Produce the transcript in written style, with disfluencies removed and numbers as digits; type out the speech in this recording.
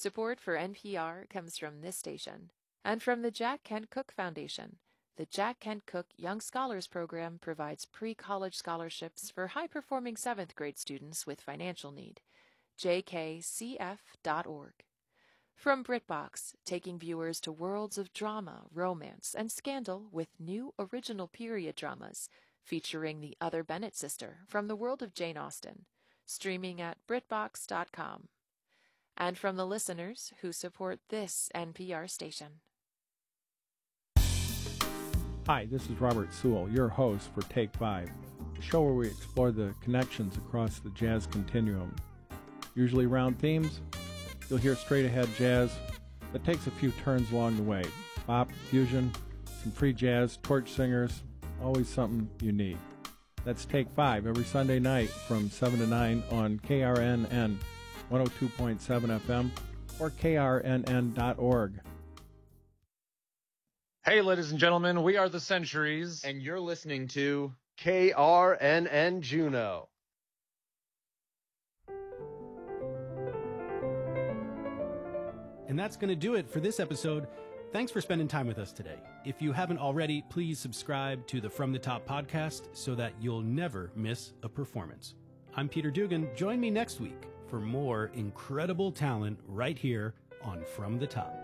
Support for NPR comes from this station and from the Jack Kent Cooke Foundation. The Jack Kent Cooke Young Scholars Program provides pre-college scholarships for high-performing 7th grade students with financial need. jkcf.org. From BritBox, taking viewers to worlds of drama, romance, and scandal with new original period dramas featuring the other Bennett sister from the world of Jane Austen. Streaming at BritBox.com. And from the listeners who support this NPR station. Hi, this is Robert Sewell, your host for Take 5, a show where we explore the connections across the jazz continuum. Usually round themes, you'll hear straight-ahead jazz that takes a few turns along the way. Bop, fusion, some free jazz, torch singers, always something you need. That's Take 5 every Sunday night from 7 to 9 on KRNN 102.7 FM or krnn.org. Hey, ladies and gentlemen, we are the Centuries. And you're listening to KRNN Juneau. And that's going to do it for this episode. Thanks for spending time with us today. If you haven't already, please subscribe to the From the Top podcast so that you'll never miss a performance. I'm Peter Dugan. Join me next week for more incredible talent right here on From the Top.